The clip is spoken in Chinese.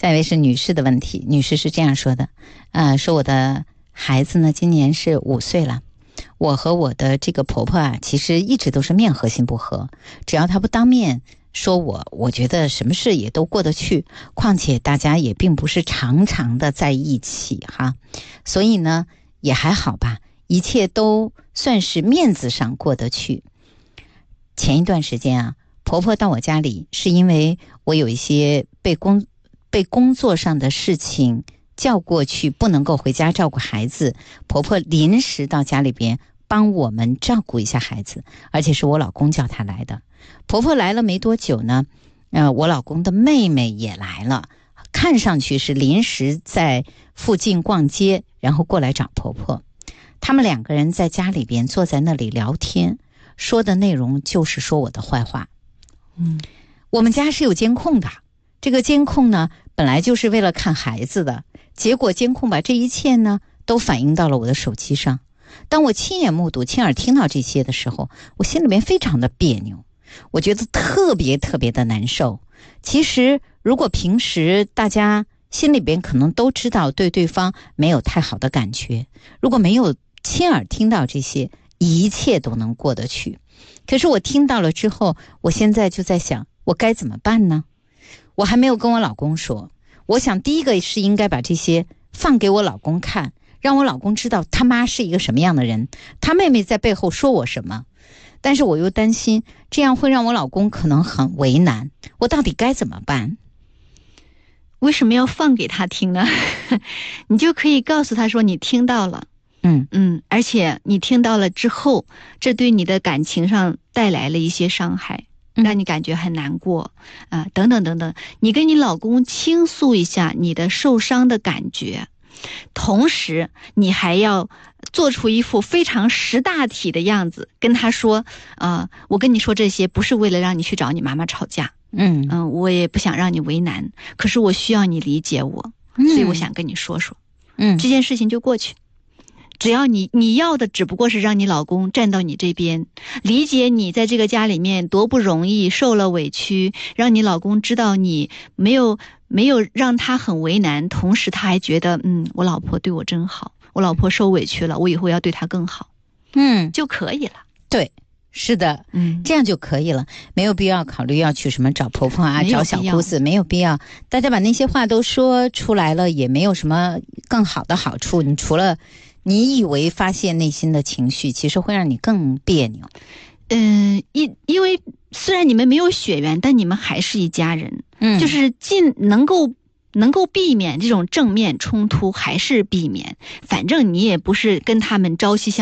下一位是女士的问题，女士是这样说的，说我的孩子呢今年是5岁了，我和我的这个婆婆啊，其实一直都是面和心不和，只要她不当面说我觉得什么事也都过得去，况且大家也并不是常常的在一起哈，所以呢也还好吧，一切都算是面子上过得去。前一段时间啊，婆婆到我家里是因为我有一些被工作上的事情叫过去，不能够回家照顾孩子，婆婆临时到家里边帮我们照顾一下孩子，而且是我老公叫她来的。婆婆来了没多久呢，我老公的妹妹也来了，看上去是临时在附近逛街，然后过来找婆婆。他们2个人在家里边坐在那里聊天，说的内容就是说我的坏话。我们家是有监控的，这个监控呢本来就是为了看孩子的，结果监控把这一切呢都反映到了我的手机上。当我亲眼目睹亲耳听到这些的时候，我心里面非常的别扭，我觉得特别特别的难受。其实如果平时大家心里边可能都知道对对方没有太好的感觉，如果没有亲耳听到这些，一切都能过得去。可是我听到了之后，我现在就在想我该怎么办呢？我还没有跟我老公说，我想第一个是应该把这些放给我老公看，让我老公知道他妈是一个什么样的人，他妹妹在背后说我什么。但是我又担心这样会让我老公可能很为难，我到底该怎么办？ 为什么要放给他听呢？你就可以告诉他说你听到了，而且你听到了之后，这对你的感情上带来了一些伤害，让你感觉很难过等等等等。你跟你老公倾诉一下你的受伤的感觉，同时你还要做出一副非常识大体的样子，跟他说我跟你说这些不是为了让你去找你妈妈吵架，我也不想让你为难，可是我需要你理解我，所以我想跟你说说，这件事情就过去。只要你要的只不过是让你老公站到你这边，理解你在这个家里面多不容易，受了委屈，让你老公知道你没有让他很为难，同时他还觉得我老婆对我真好，我老婆受委屈了，我以后要对她更好，就可以了。 对，是的，这样就可以了，没有必要考虑要去什么找婆婆啊，找小姑子，没有必要。大家把那些话都说出来了，也没有什么更好的好处。你除了你以为发泄内心的情绪，其实会让你更别扭。 因为虽然你们没有血缘，但你们还是一家人，就是能够避免这种正面冲突，还是避免。反正你也不是跟他们朝夕相